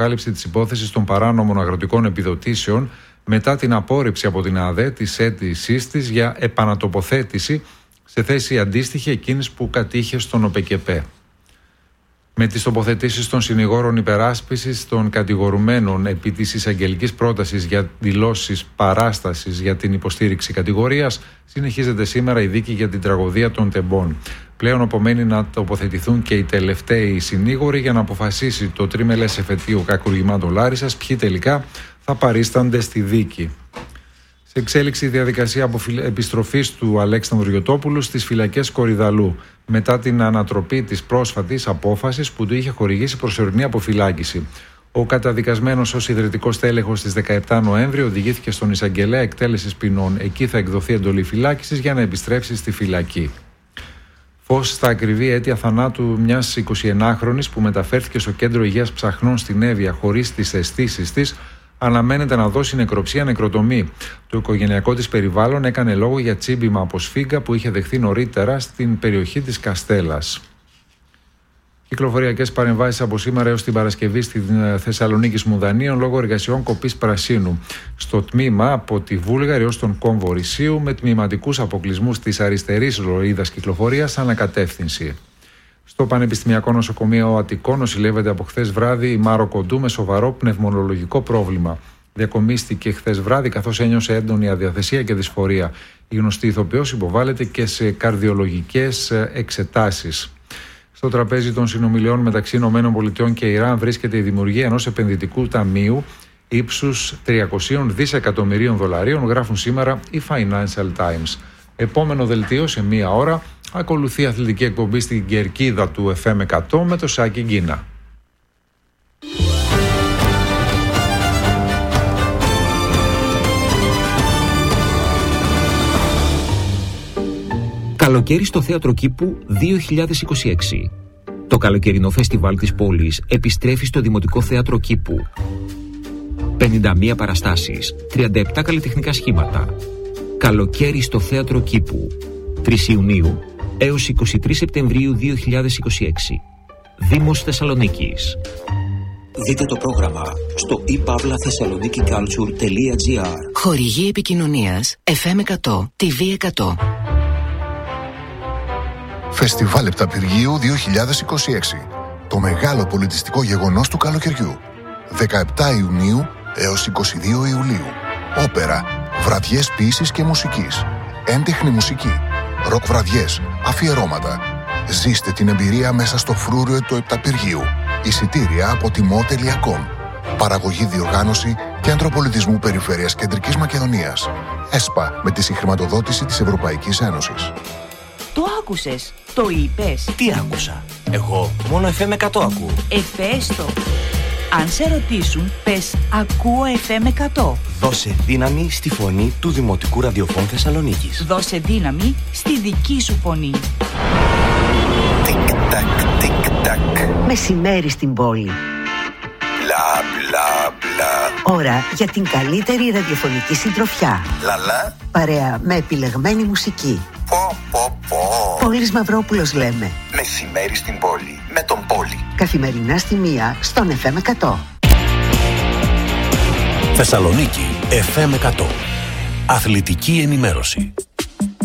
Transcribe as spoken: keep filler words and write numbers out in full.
αποκάλυψη της υπόθεσης των παράνομων αγροτικών επιδοτήσεων μετά την απόρριψη από την ΑΔΕ της αίτησής της για επανατοποθέτηση σε θέση αντίστοιχη εκείνης που κατήχε στον ΟΠΕΚΕΠΕ. Με τις τοποθετήσεις των συνηγόρων υπεράσπισης των κατηγορουμένων επί της εισαγγελικής πρότασης για δηλώσεις παράστασης για την υποστήριξη κατηγορίας, συνεχίζεται σήμερα η δίκη για την τραγωδία των Τεμπών. Πλέον απομένει να τοποθετηθούν και οι τελευταίοι συνήγοροι για να αποφασίσει το τρίμελες εφετείο κακουργημάτων Λάρισσας ποιοι τελικά θα παρίστανται στη δίκη. Σε εξέλιξη η διαδικασία επιστροφής του Αλέξανδρου Γιωτόπουλου στις φυλακές Κορυδαλού μετά την ανατροπή της πρόσφατης απόφασης που του είχε χορηγήσει προσωρινή αποφυλάκηση. Ο καταδικασμένος ως ιδρυτικός τέλεχος στις δεκαεπτά Νοέμβρη οδηγήθηκε στον εισαγγελέα εκτέλεσης ποινών. Εκεί θα εκδοθεί εντολή φυλάκισης για να επιστρέψει στη φυλακή. Φως στα ακριβή αίτια θανάτου μιας εικοσιενάχρονης που μεταφέρθηκε στο κέντρο υγείας Ψαχνών στην Εύβοια χωρίς τις αισθήσεις της, αναμένεται να δώσει νεκροψία νεκροτομή. Το οικογενειακό της περιβάλλον έκανε λόγο για τσίμπημα από σφίγγα που είχε δεχθεί νωρίτερα στην περιοχή της Καστέλας. Κυκλοφοριακές παρεμβάσεις από σήμερα έως την Παρασκευή στη Θεσσαλονίκη Σμουδανίων λόγω εργασιών κοπής πρασίνου. Στο τμήμα από τη Βούλγαρη έως τον κόμβο Ρησίου με τμηματικούς αποκλεισμούς της αριστερής λωρίδας κυκλοφορίας ανακατεύθυνση. Στο Πανεπιστημιακό Νοσοκομείο Αττικών νοσηλεύεται από χθες βράδυ η Μάρο Κοντού με σοβαρό πνευμονολογικό πρόβλημα. Διακομίστηκε χθες βράδυ καθώς ένιωσε έντονη αδιαθεσία και δυσφορία. Η γνωστή ηθοποιός υποβάλλεται και σε καρδιολογικές εξετάσεις. Στο τραπέζι των συνομιλιών μεταξύ ΗΠΑ και Ιράν βρίσκεται η δημιουργία ενός επενδυτικού ταμείου ύψους τριακόσια δισεκατομμυρίων δολαρίων, γράφουν σήμερα οι Financial Times. Επόμενο δελτίο σε μία ώρα. Ακολουθεί αθλητική εκπομπή στην κερκίδα του εφ εμ εκατό με το Σάκη Γκίνα. Καλοκαίρι στο Θέατρο Κήπου δύο χιλιάδες είκοσι έξι. Το καλοκαιρινό φεστιβάλ της πόλης επιστρέφει στο Δημοτικό Θέατρο Κήπου. πενήντα μία παραστάσεις, τριάντα επτά καλλιτεχνικά σχήματα. Καλοκαίρι στο Θέατρο Κήπου. τρεις Ιουνίου έως είκοσι τρεις Σεπτεμβρίου δύο χιλιάδες είκοσι έξι. Δήμος Θεσσαλονίκης. Δείτε το πρόγραμμα στο i pavla thessaloniki culture τελεία gr. Χορηγή επικοινωνίας εφ εμ εκατό, τι βι εκατό. Φεστιβάλ Επταπηργίου δύο χιλιάδες είκοσι έξι. Το μεγάλο πολιτιστικό γεγονός του καλοκαιριού. δεκαεπτά Ιουνίου έως είκοσι δύο Ιουλίου. Όπερα, βραδιές ποίησης και μουσικής, έντεχνη μουσική, ροκ βραδιές, αφιερώματα. Ζήστε την εμπειρία μέσα στο φρούριο του Επταπηργίου. Εισιτήρια από τιμό τελεία κομ. Παραγωγή, διοργάνωση Κέντρο Πολιτισμού Περιφέρειας Κεντρικής Μακεδονίας. ΕΣΠΑ με τη συγχρηματοδότηση της Ευρωπαϊκής Ένωσης. Το άκουσες, το είπες. Τι άκουσα? Εγώ μόνο εφ εμ εκατό ακούω. Εφέστο. Αν σε ρωτήσουν, πες ακούω εφ εμ εκατό. Δώσε δύναμη στη φωνή του Δημοτικού Ραδιοφώνου Θεσσαλονίκης. Δώσε δύναμη στη δική σου φωνή. Τικ-τακ, τικ-τακ. Μεσημέρι στην πόλη. Μπλα, μπλα, μπλα. Ώρα για την καλύτερη ραδιοφωνική συντροφιά. Λαλά. Παρέα με επιλεγμένη μουσική. Πω, πω, πω. Πόλης Μαυρόπουλος λέμε. Μεσημέρι στην πόλη. Με τον Πόλη. Καθημερινά στη μία στον εφ εμ εκατό. Θεσσαλονίκη εφ εμ εκατό. Αθλητική ενημέρωση.